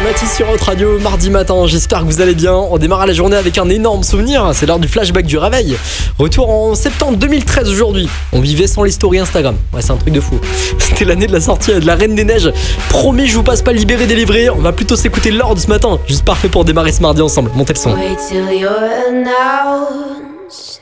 Mathis sur Hot Radio, mardi matin, j'espère que vous allez bien. On démarre la journée avec un énorme souvenir, c'est l'heure du flashback du réveil. Retour en septembre 2013 aujourd'hui. On vivait sans les stories Instagram, ouais c'est un truc de fou. C'était l'année de la sortie de la Reine des Neiges. Promis, je vous passe pas libéré délivré, on va plutôt s'écouter Lord ce matin. Juste parfait pour démarrer ce mardi ensemble, montez le son. Wait till you're announced.